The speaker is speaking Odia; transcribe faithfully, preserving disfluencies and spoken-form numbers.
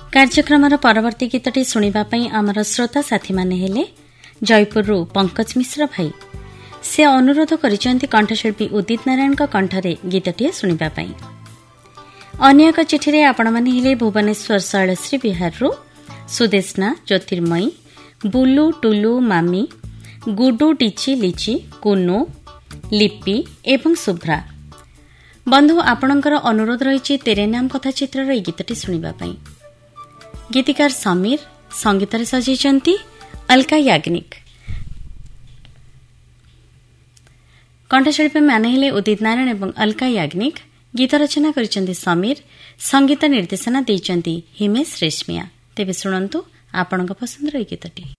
କାର୍ଯ୍ୟକ୍ରମର ପରବର୍ତ୍ତୀ ଗୀତଟି ଶୁଣିବା ପାଇଁ ଆମର ଶ୍ରୋତା ସାଥୀମାନେ ହେଲେ ଜୟପୁରରୁ ପଙ୍କଜ ମିଶ୍ର ଭାଇ। ସେ ଅନୁରୋଧ କରିଛନ୍ତି କଣ୍ଠଶିଳ୍ପୀ ଉଦିତ ନାରାୟଣଙ୍କ କଣ୍ଠରେ ଗୀତଟିଏ ଶୁଣିବା ପାଇଁ। ଅନ୍ୟ ଏକ ଚିଠିରେ ଆପଣମାନେ ହେଲେ ଭୁବନେଶ୍ୱର ଶୈଳଶ୍ରୀ ବିହାରରୁ ସୁଦେଶନା, ଜ୍ୟୋତିର୍ମୟୀ, ବୁଲୁ, ଟୁଲୁ, ମାମି, ଗୁଡୁ, ଟିଚି, ଲିଚି, କୁନୁ, ଲିପି ଏବଂ ଶୁଭ୍ରା। ବନ୍ଧୁ, ଆପଣଙ୍କର ଅନୁରୋଧ ରହିଛି ତେରେ ନାମ କଥା ଚିତ୍ରର ଏହି ଗୀତଟି ଶୁଣିବା ପାଇଁ। ଗୀତିକାର ସମୀର, ସଙ୍ଗୀତରେ ସଜେଇଛନ୍ତି ଅଲକା ୟାଗ୍ନିକ। କଣ୍ଠଶିଳ୍ପୀମାନେ ହେଲେ ଉଦିତ ନାରାୟଣ ଏବଂ ଅଲକା ୟାଗ୍ନିକ। ଗୀତ ରଚନା କରିଛନ୍ତି ସମୀର, ସଙ୍ଗୀତ ନିର୍ଦ୍ଦେଶନା ଦେଇଛନ୍ତି ହିମେଶ ରେଶମିଆ। ତେବେ ଶୁଣନ୍ତୁ ଆପଣଙ୍କ ପସନ୍ଦର ଏହି ଗୀତଟି।